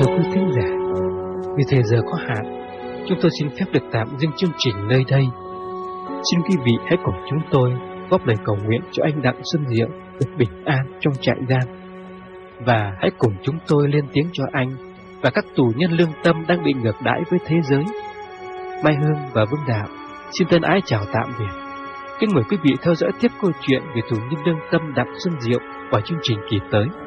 Thưa quý thính giả, vì thời giờ có hạn, chúng tôi xin phép được tạm dừng chương trình nơi đây. Xin quý vị hãy cùng chúng tôi góp lời cầu nguyện cho anh Đặng Xuân Diệu được bình an trong trại giam. Và hãy cùng chúng tôi lên tiếng cho anh và các tù nhân lương tâm đang bị ngược đãi với thế giới. Mai Hương và Vương Đạo xin thân ái chào tạm biệt. Kính mời quý vị theo dõi tiếp câu chuyện về tù nhân lương tâm Đặng Xuân Diệu vào chương trình kỳ tới.